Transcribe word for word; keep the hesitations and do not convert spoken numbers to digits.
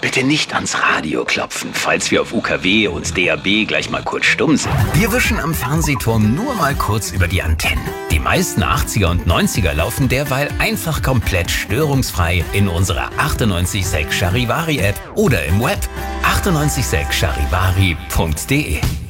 bitte nicht ans Radio klopfen, falls wir auf U K W und D A B gleich mal kurz stumm sind. Wir wischen am Fernsehturm nur mal kurz über die Antennen. Die meisten achtziger und neunziger laufen derweil einfach komplett störungsfrei in unserer achtundneunzig Komma sechs Charivari App oder im Web achtundneunzig Komma sechs charivari punkt de.